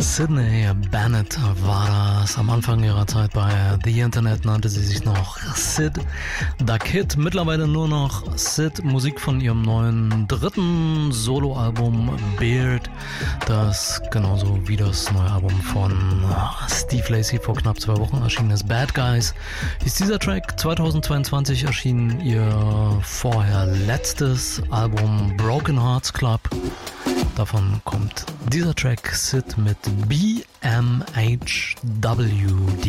Sydney Bennett war das. Am Anfang ihrer Zeit bei The Internet nannte sie sich noch Sid Da Kid. Mittlerweile nur noch Sid. Musik von ihrem neuen dritten Soloalbum Beard, das genauso wie das neue Album von Steve Lacy vor knapp 2 Wochen erschienen ist. Bad Guys ist dieser Track. 2022 erschien ihr vorher letztes Album Broken Hearts Club. Davon kommt dieser Track Sid mit BMHWD.